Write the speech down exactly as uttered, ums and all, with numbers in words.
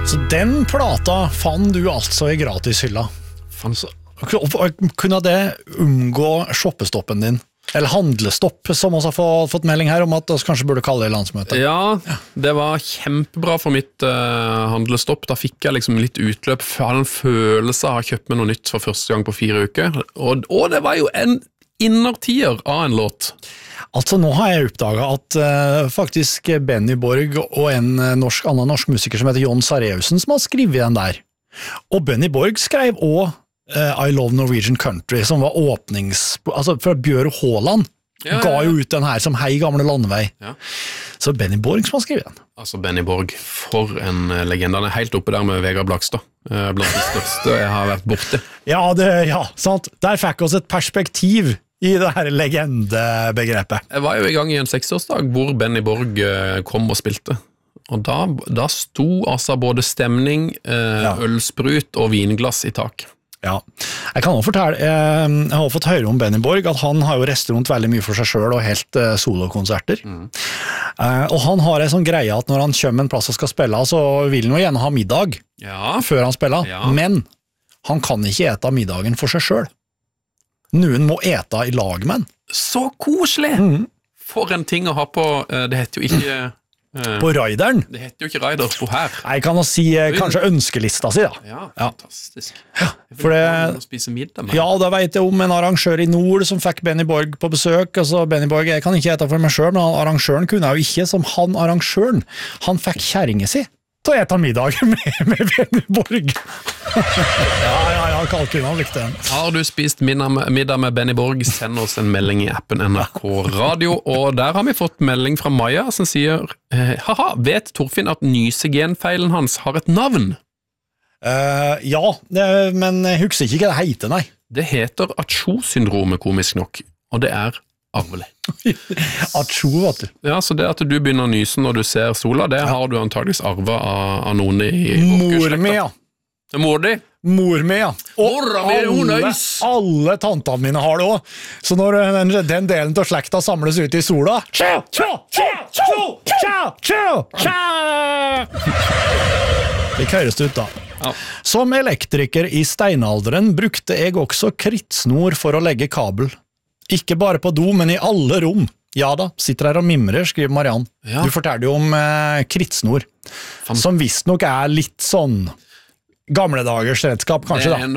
Så den plata fann du altså i gratishylla. Fann så... Kunne det umgå shoppestoppen din? Eller handlestopp, som også har fått melding her om at vi kanskje burde kalle det landsmøte. Ja, det var kjempebra for mitt uh, handlestopp. Da fikk jeg liksom litt utløp. Jeg hadde en følelse av å ha kjøpt meg noe nytt for første gang på fire uker. Og, og det var jo en innertier av en låt. Altså, nå har jeg oppdaget at uh, faktisk Benny Borg og en norsk, annen norsk musiker som heter Jon Sareusen som har skrivet den der. Og Benny Borg skrev også Uh, I Love Norwegian Country, som var åpnings... Altså, fra Bjørn Håland ja, ga jo ut den her som Hei gamle landvei. Ja. Så Benny Borg som har skrevet den. Altså, Benny Borg, for en legende. Han er helt oppe der med Vegard Blakstad. Uh, blant de største jeg har vært borte. Ja, det, ja, sant. Der fikk oss et perspektiv i det her legendebegrepet. Jeg var jo i gang i en seksårsdag hvor Benny Borg uh, kom og spilte. Og da, da sto altså både stemning, uh, ja. ølsprut og vinglass i tak. Ja, jeg kan også fortelle, jeg, jeg har fått høre om Benny Borg, at han har jo reist rundt veldig mye for seg selv og helt uh, solokonserter. Mm. Uh, og han har en sånn greie at når han kommer en plass og skal spille, så vil han jo gjerne ha middag ja. før han spiller, ja. men han kan ikke ete middagen for seg selv. Noen må ete i lag med han. Så koselig! Mm. For en ting å ha på, det heter jo ikke... På Raideren? Det heter jo ikke Raider på her. Jeg kan jo si eh, kanskje ønskelista si da. Ja, fantastisk. Ja, for det, spise middag med. Ja, da vet jeg om en arrangør i nord som fikk Benny Borg på besøk. Altså, Benny Borg, jeg kan ikke ete for meg selv, men arrangøren kunne jo ikke, som han arrangøren. Han fikk kjæringe si til å ete middag med, med Benny Borg. ja, ja, ja, kalkunen likte den. Har du spist middag med Benny Borg, send oss en melding i appen N R K Radio, og der har vi fått melding fra Maja som sier haha, vet Torfinn at nysegenfeilen hans har et navn? Uh, ja, det, men jeg husker ikke hva det heter, nei. Det heter Acho-syndromet, komisk nok, og det er arvelig. Acho, vet du. Ja, så det at du begynner å nyse når du ser sola, det har du antageligvis arvet av, av noen i Mor mi, ja. Mor di? Mor mi, ja. Og alle, alle tantene mine har det også. Så når den, den delen av slekta samles ut i sola, tja, tja, tja, tja, tja, tja, tja. Det køres ut da. Ja. Som elektriker i steinalderen brukte jeg også krittsnor for å legge kabel. Ikke bare på do, men i alle rom. Ja da, sitter her og mimrer, skriver Mariann. Ja. Du fortalte jo om eh, krittsnor, Fant... som visst nok er litt sånn gamle dagers redskap, kanskje da. Det er en